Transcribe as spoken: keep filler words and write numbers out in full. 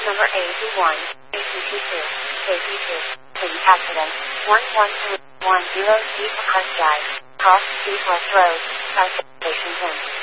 number A P one, A P T two, A P two, Police accident, one one three one zero Steep Crest Drive, cross Steep West Road, South Station ten.